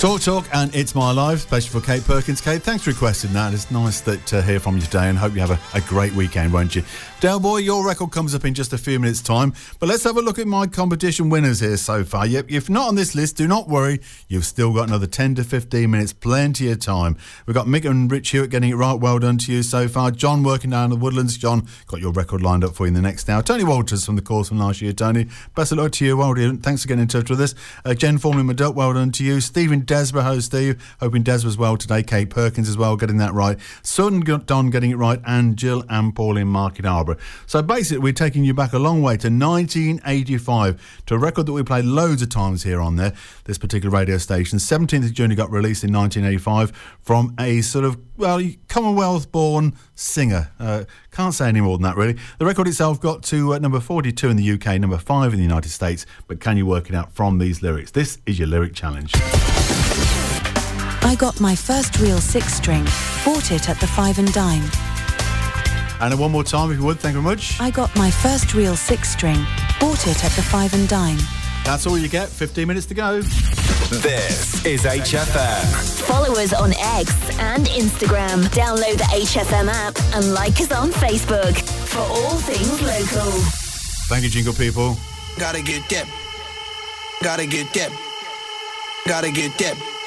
Talk and It's My Life, special for Kate Perkins. Kate, thanks for requesting that. It's nice to hear from you today, and hope you have a great weekend, won't you? Del Boy, your record comes up in just a few minutes' time, but let's have a look at my competition winners here so far. If not on this list, do not worry. You've still got another 10 to 15 minutes, plenty of time. We've got Mick and Rich Hewitt getting it right. Well done to you so far. John working down in the Woodlands. John, got your record lined up for you in the next hour. Tony Walters from the course from last year. Tony, best of luck to you. Well done. Thanks for getting in touch with us. Jen Formley Maduck, well done to you. Stephen Desborough, hello Steve. Hoping Des was well today. Kate Perkins as well, getting that right. Sun Don getting it right, and Jill and Paul in Market Harbour. So basically, we're taking you back a long way to 1985, to a record that we played loads of times here on this particular radio station. 17th of June, it got released in 1985 from a sort of, Commonwealth-born singer. Can't say any more than that, really. The record itself got to number 42 in the UK, number 5 in the United States, but can you work it out from these lyrics? This is your lyric challenge. I got my first real 6-string, bought it at the Five and Dime. And one more time, if you would, thank you very much. I got my first real 6-string, bought it at the Five and Dime. That's all you get, 15 minutes to go. This is HFM. Follow us on X and Instagram. Download the HFM app and like us on Facebook for all things local. Thank you, Jingle People. Gotta get that. Gotta get that. Gotta get that.